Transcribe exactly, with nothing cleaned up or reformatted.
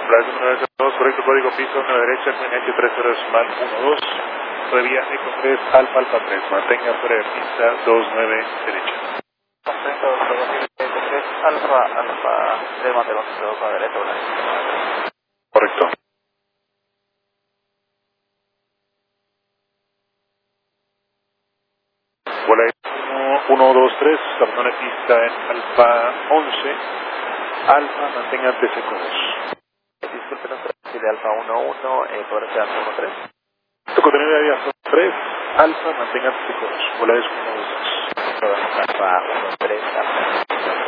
Plaza nueve dos, correcto, código piso, nueve derecha, N H tres cero decimal uno dos, reviaje con tres, alfa, alfa tres, mantenga fuera de pista dos nueve derecha. Correcto, reviaje con tres, alfa, alfa tres, mantenga dos nueve derecha, correcto. Vuela uno dos tres, abandone pista en alfa once, alfa, mantenga T C dos. Disculpe, no sé de alfa uno uno, eh, ¿podrá ser alfa uno tres? Tu contenido de alfa tres, alfa, mantenga T C dos. Vuela es uno dos tres. Alfa uno tres, alfa.